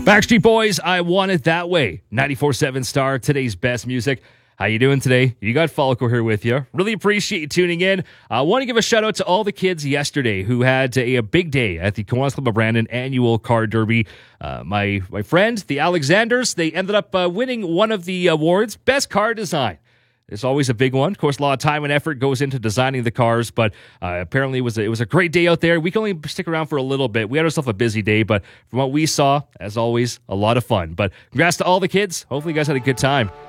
Backstreet Boys, I Want It That Way. 94.7 Star, today's best music. How you doing today? You got Follicle here with you. Really appreciate you tuning in. I want to give a shout out to all the kids yesterday who had a big day at the Kiwanis Club of Brandon annual car derby. My friend, the Alexanders, they ended up winning one of the awards, Best Car Design. It's always a big one. Of course, a lot of time and effort goes into designing the cars, but apparently it was a great day out there. We can only stick around for a little bit. We had ourselves a busy day, but from what we saw, as always, a lot of fun. But congrats to all the kids. Hopefully you guys had a good time.